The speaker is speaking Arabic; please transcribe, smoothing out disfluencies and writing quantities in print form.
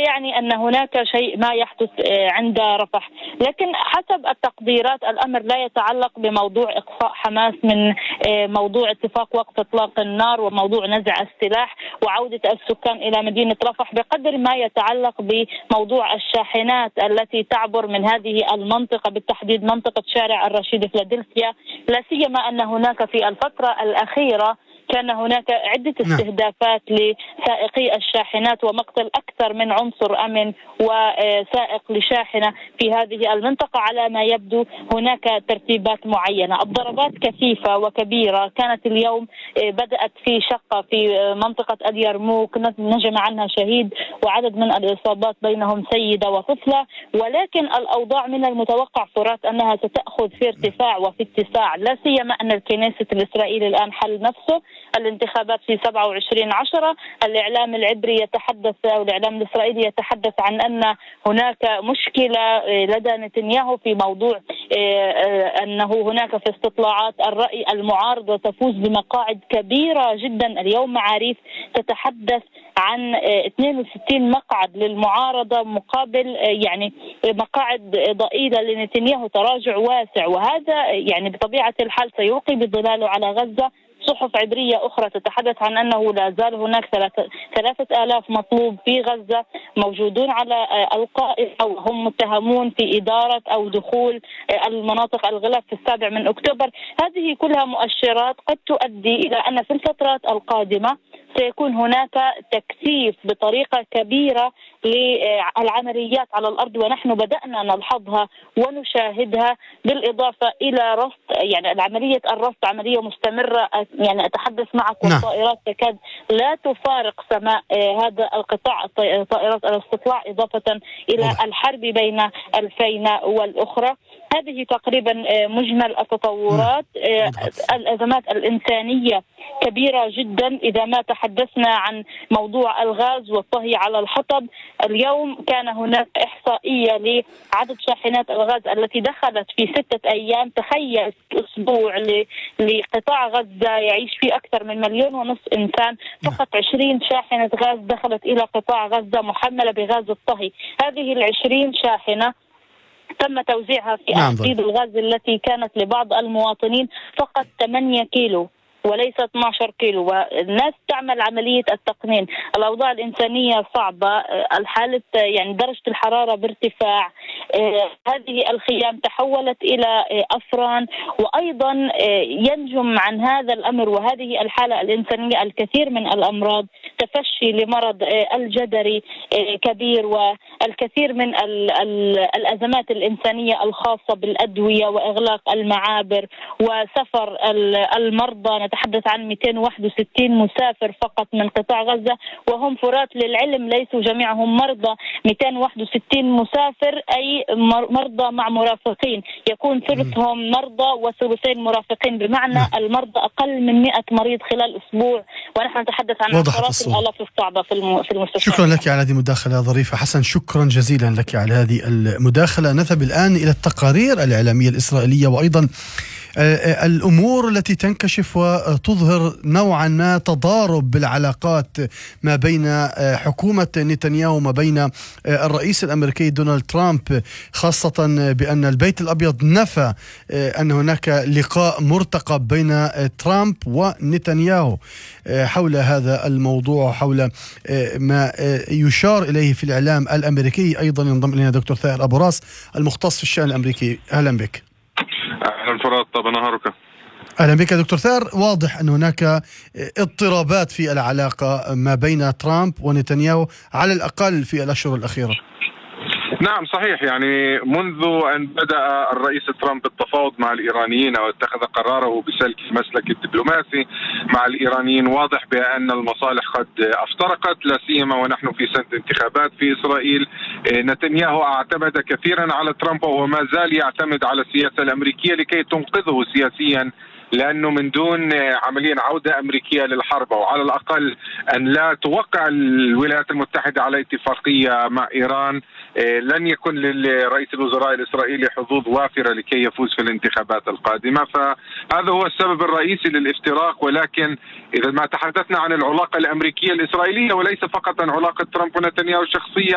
يعني أن هناك شيء ما يحدث عند رفح. لكن حسب التقديرات الأمر لا يتعلق بموضوع إقصاء حماس من موضوع اتفاق وقف إطلاق النار وموضوع نزع السلاح وعودة السكان إلى مدينة رفح، بقدر ما يتعلق بموضوع الشاحنات التي تعبر من هذه المنطقة، بالتحديد منطقة شارع الرشيد فيلادلفيا، لا سيما أن هناك في الفترة الأخيرة كان هناك عدة استهدافات لسائقي الشاحنات ومقتل أكثر من عنصر أمن وسائق لشاحنة في هذه المنطقة. على ما يبدو هناك ترتيبات معينة. الضربات كثيفة وكبيرة كانت اليوم، بدأت في شقة في منطقة اليرموك نجم عنها شهيد وعدد من الإصابات بينهم سيدة وطفلة، ولكن الأوضاع من المتوقع فرات أنها ستأخذ في ارتفاع وفي اتساع، لا سيما أن الكنيسة الإسرائيلي الآن حل نفسه. الانتخابات في 27/10. الإعلام العبري يتحدث أو الإعلام الإسرائيلي يتحدث عن أن هناك مشكلة لدى نتنياهو في موضوع أنه هناك في استطلاعات الرأي المعارضة تفوز بمقاعد كبيرة جدا. اليوم معاريف تتحدث عن 62 مقعد للمعارضة مقابل يعني مقاعد ضئيلة لنتنياهو، تراجع واسع، وهذا يعني بطبيعة الحال سيلقي بظلاله على غزة. صحف عبرية أخرى تتحدث عن أنه لا زال هناك 3000 مطلوب في غزة موجودون على القائمة أو هم متهمون في إدارة أو دخول المناطق الغلاف في 7 أكتوبر. هذه كلها مؤشرات قد تؤدي إلى أن في الفترات القادمة سيكون هناك تكثيف بطريقة كبيرة للعمليات على الأرض، ونحن بدأنا نلحظها ونشاهدها، بالإضافة إلى رصد يعني العملية الرصد عملية مستمرة. يعني أتحدث معك والطائرات تكاد لا تفارق سماء هذا القطاع، طائرات الاستطلاع، إضافة إلى الحرب بين الفين والأخرى. هذه تقريبا مجمل التطورات. الأزمات الإنسانية كبيرة جدا. إذا ما تحدثنا عن موضوع الغاز والطهي على الحطب، اليوم كان هناك إحصائية لعدد شاحنات الغاز التي دخلت في 6 أيام. تخيل أسبوع لقطاع غزة يعيش فيه أكثر من 1.5 مليون إنسان، فقط 20 شاحنة غاز دخلت إلى قطاع غزة محملة بغاز الطهي. هذه 20 شاحنة تم توزيعها في أحديد الغاز التي كانت لبعض المواطنين فقط 8 كيلو وليس 12 كيلو، والناس تعمل عملية التقنين. الأوضاع الإنسانية صعبة، الحالة يعني درجة الحرارة بارتفاع. هذه الخيام تحولت إلى أفران، وأيضا ينجم عن هذا الأمر وهذه الحالة الإنسانية الكثير من الأمراض. تفشي لمرض الجدري كبير، والكثير من الأزمات الإنسانية الخاصة بالأدوية وإغلاق المعابر وسفر المرضى. نتحدث عن 261 مسافر فقط من قطاع غزة، وهم فرات للعلم ليسوا جميعهم مرضى. 261 مسافر أي مرضى مع مرافقين، يكون ثلثهم مرضى وثلثين مرافقين، بمعنى المرضى أقل من 100 مريض خلال أسبوع، ونحن نتحدث عن عشرات الآلاف الصعبة في المستشفى. شكرا لك على هذه المداخلة ظريفة. حسن، شكرا جزيلا لك على هذه المداخلة. نذهب الآن إلى التقارير الإعلامية الإسرائيلية وأيضا الأمور التي تنكشف وتظهر نوعا ما تضارب بالعلاقات ما بين حكومة نتنياهو وما بين الرئيس الأمريكي دونالد ترامب، خاصة بأن البيت الأبيض نفى أن هناك لقاء مرتقب بين ترامب ونتنياهو حول هذا الموضوع، حول ما يشار إليه في الإعلام الأمريكي. أيضا ينضم إلينا دكتور ثائر أبو راس المختص في الشأن الأمريكي. أهلا بك. أهلا فرات، طبعا نهارك. أهلا بك دكتور ثائر. واضح أن هناك اضطرابات في العلاقة ما بين ترامب ونتنياهو على الأقل في الأشهر الأخيرة. نعم صحيح، يعني منذ أن بدأ الرئيس ترامب التفاوض مع الإيرانيين أو اتخذ قراره بسلك المسلك الدبلوماسي مع الإيرانيين، واضح بأن المصالح قد افترقت، لا سيما ونحن في سنة انتخابات في إسرائيل. نتنياهو اعتمد كثيرا على ترامب وهو ما زال يعتمد على السياسة الأمريكية لكي تنقذه سياسيا، لأنه من دون عمليا عودة أمريكية للحرب أو على الأقل أن لا توقع الولايات المتحدة على اتفاقية مع إيران، لن يكن لرئيس الوزراء الإسرائيلي حظوظ وافرة لكي يفوز في الانتخابات القادمة. فهذا هو السبب الرئيسي للافتراق. ولكن إذا ما تحدثنا عن العلاقة الأمريكية الإسرائيلية وليس فقط عن علاقة ترامب ونتنياهو الشخصية،